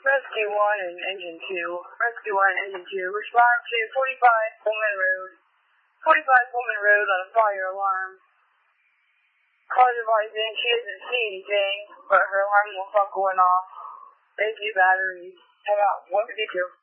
Rescue 1 and Engine 2. Rescue 1 and Engine 2. Respond to 45 Pullman Road. 45 Pullman Road on a fire alarm. Caller advising she doesn't see anything, but her alarm will stop going off. Thank you, batteries. Have out. 152.